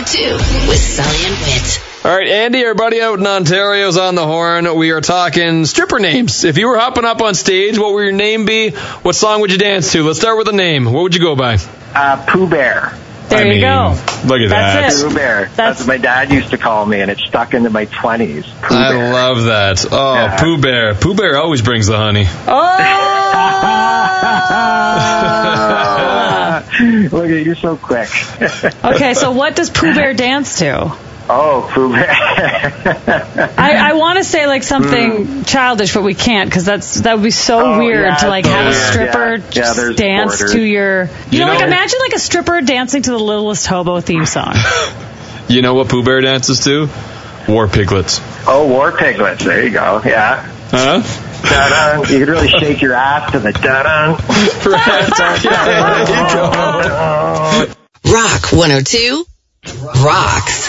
102 with Sully and Whit. All right, Andy, our buddy out in Ontario, is on the horn. We are talking stripper names. If you were hopping up on stage, what would your name be? What song would you dance to? Let's start with a name. What would you go by? Pooh Bear. There you go. Look at That's that. it. Pooh Bear. That's what my dad used to call me, and it stuck into my 20s. Pooh I Bear. love that. Oh, Yeah. Pooh Bear. Pooh Bear always brings the honey. Look at you're so quick. Okay, so what does Pooh Bear dance to? Oh, Pooh Bear. I want to say like something childish, but we can't because that would be so weird to like have a stripper there's dance borders. to your. You know, like know- imagine like a stripper dancing to the Littlest Hobo theme song. You know what Pooh Bear dances to? War Piglets. Oh, War Piglets. There you go. Yeah. Huh? Da-dun. You could really shake your ass to the da-dun. There you go. Rock 102 rocks.